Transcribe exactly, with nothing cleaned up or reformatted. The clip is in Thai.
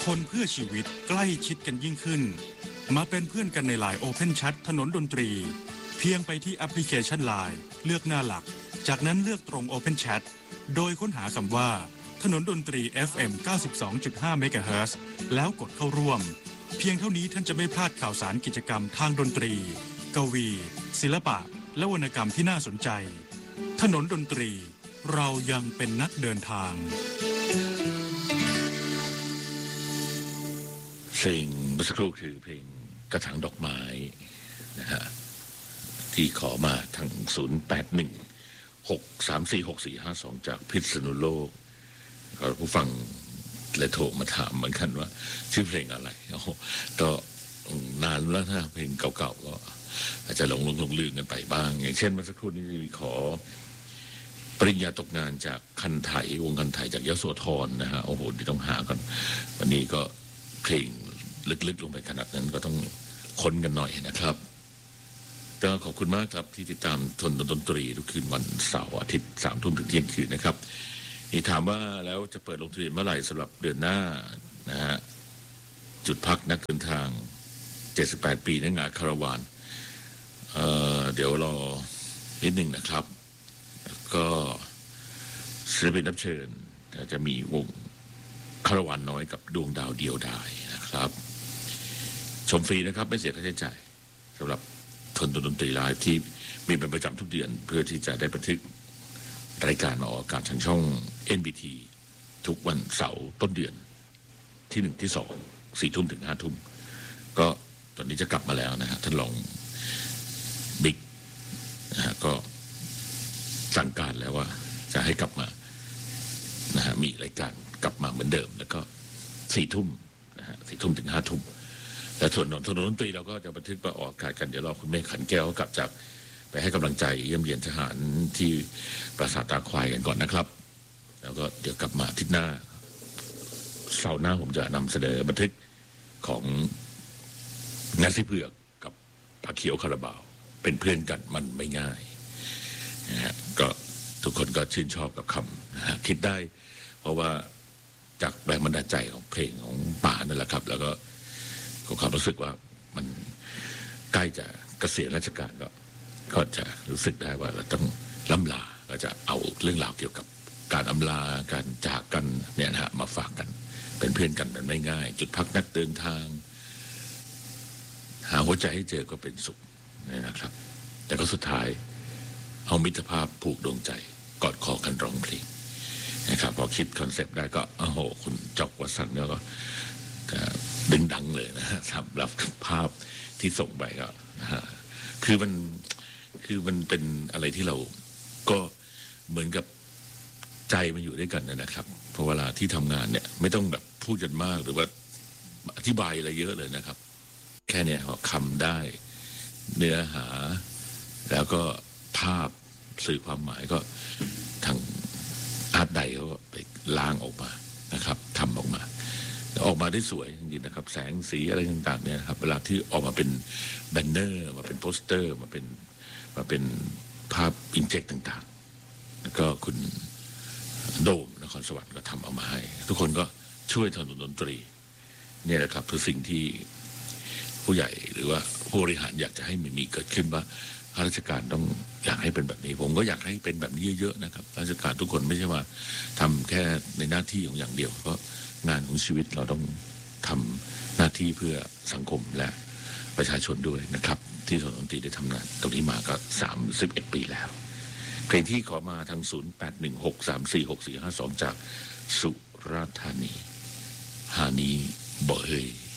คนเพื่อชีวิตใกล้ชิดกันยิ่งขึ้นมาเป็นเพื่อนกันในไลน์ Open Chat ถนนดนตรีเพียงไปที่แอปพลิเคชัน ไลน์ เลือกหน้าหลักจากนั้นเลือกตรง Open Chat โดยค้นหาคำว่าถนนดนตรี เอฟ เอ็ม เก้าสิบสองจุดห้า เมกะเฮิรตซ์แล้วกดเข้าร่วมเพียงเท่านี้ท่านจะไม่พลาดข่าวสารกิจกรรมทางดนตรีกวีศิลปะและวรรณกรรมที่น่าสนใจถนนดนตรีเรายังเป็นนักเดินทางเพลงเมื่อสักครู่คือเพลงกระถางดอกไม้นะฮะที่ขอมาทางศูนย์ แปด หนึ่ง หก สาม สี่ หก สี่ ห้า สองจากพิษณุโลกผู้ฟังเลยโทรมาถามเหมือนกันว่าชื่อเพลงอะไรโอ้ก็นานแล้วนะเพลงเก่าๆก็อาจจะหลงหลงหลงลืมกันไปบ้างอย่างเช่นเมื่อสักครู่นี้ขอปริญญาตกงานจากคันไถวงคันไถจากยโสธรนะฮะโอ้โหที่ต้องหากันวันนี้ก็เพลงลึกๆลงไปขนาดนั้นก็ต้องค้นกันหน่อยนะครับก็ขอบคุณมากครับที่ติดตามทนดนตรีทุกคืนวันเสาร์อาทิตย์สามทุ่มถึงเที่ยงคืนนะครับนี่ถามว่าแล้วจะเปิดลงทะเบียนเมื่อไหร่สำหรับเดือนหน้านะฮะจุดพักนักเดินทางเจ็ดสิบแปดปีนักงานคาราวานเอ่อเดี๋ยวรอนิดหนึ่งนะครับก็ศิลปินรับเชิญจะมีวงคาราวานน้อยกับดวงดาวเดียวดายนะครับชมฟรีนะครับไม่เสียค่าใช้จ่ายสำหรับทนดนตรีไลฟ์ที่มีเป็นประจำทุกเดือนเพื่อที่จะได้บันทึกรายการมาออกอากาศทางช่อง เอ็น บี ที ทุกวันเสาร์ต้นเดือนที่หนึ่งที่สองสี่ทุ่มถึงห้าทุ่มก็ตอนนี้จะกลับมาแล้วนะฮะท่านรองบิ๊กนะฮะก็สั่งการแล้วว่าจะให้กลับมานะฮะมีรายการกลับมาเหมือนเดิมแล้วก็สี่ทุ่มนะฮะสี่ทุ่มถึงห้าทุ่มแต่ส่วนถนนดนตรีเราก็จะบันทึกมาออกอากาศกันเดี๋ยวรอคุณแม่ขันแก้วกลับจากไปให้กำลังใจเยี่ยมเยียนทหารที่ปราสาทตาควายกันก่อนนะครับแล้วก็เดี๋ยวกลับมาอาทิตย์หน้าเสาร์หน้าผมจะนำเสนอบันทึกของนัทสิเผือกกับปาเขียวคาราบาวเป็นเพื่อนกันมันไม่ง่ายนะฮะก็ทุกคนก็ชื่นชอบกับคำนะฮะคิดได้เพราะว่าจากแรงบันดาลใจของเพลงของป่านั่นแหละครับแล้วก็ความรู้สึกว่ามันใกล้จะเกษียณราชการก็ก็จะรู้สึกได้ว่าเราต้องล้ำลาก็จะเอาเรื่องราวเกี่ยวกับการอำลาการจากกันเนี่ยนะฮะมาฝากกันเป็นเพื่อนกันมันไม่ง่ายจุดพักนักเดินทางหาหัวใจให้เจอก็เป็นสุขนี่นะครับแต่ก็สุดท้ายเอามิตรภาพผูกดวงใจกอดคอกันร้องเพลงนะครับพอคิดคอนเซปต์ได้ก็โอ้โหคุณจอกวัสันต์ก็ดึงดังเลยนะฮะสำหรับภาพที่ส่งไปก็นะฮะคือมันคือมันเป็นอะไรที่เราก็เหมือนกับใจมันอยู่ด้วยกันนะครับเพราะเวลาที่ทำงานเนี่ยไม่ต้องแบบพูดกันมากหรือว่าอธิบายอะไรเยอะเลยนะครับแค่เนี้ยคำได้เนื้อหาแล้วก็ภาพสื่อความหมายก็ทางอาร์ตไดเขาไปล้างออกมานะครับทำออกมาออกมาได้สวยจริงๆนะครับแสงสีอะไรต่างๆเนี่ยครับเวลาที่ออกมาเป็นแบนเนอร์มาเป็นโปสเตอร์มาเป็นมาเป็นภาพอินเจกต่างๆแล้วก็คุณโดมนครสวรรค์ก็ทำเอามาให้ทุกคนก็ช่วยทำดนตรีเนี่ยแหละครับคือสิ่งที่ผู้ใหญ่หรือว่าผู้บริหารอยากจะให้มันมีเกิดขึ้นว่าข้าราชการต้องอยากให้เป็นแบบนี้ผมก็อยากให้เป็นแบบนี้เยอะๆนะครับราชการทุกคนไม่ใช่ว่าทำแค่ในหน้าที่ของอย่างเดียวเพราะงานของชีวิตเราต้องทำหน้าที่เพื่อสังคมและประชาชนด้วยนะครับที่ถนนดนตรีได้ทำงานตรงนี้มาก็สามสิบเอ็ดปีแล้วเพลงที่ขอมาทางศูนย์ แปด หนึ่ง หก สาม สี่ หก สี่ ห้า สองจากสุราษฎร์ธานีฮานีบ่เฮย